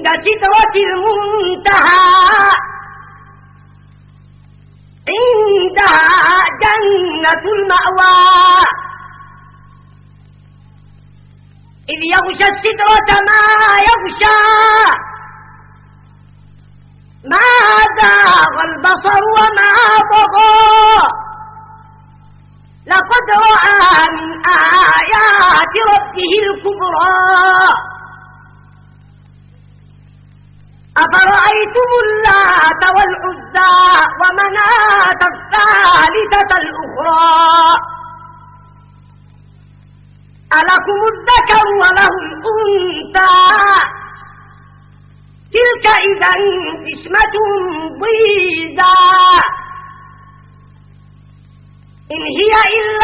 عند سدرة المنتهى عندها جنة المأوى إذ يغشى السدرة ما يغشى ما زاغ البصر وما طغى لقد رأى من آيات ربه الكبرى أفرأيتم اللات والعزى ومناة الثالثة الأخرى ألكم الذكر وله الأنثى تلك إذا قسمة ضيزى إن هي إلا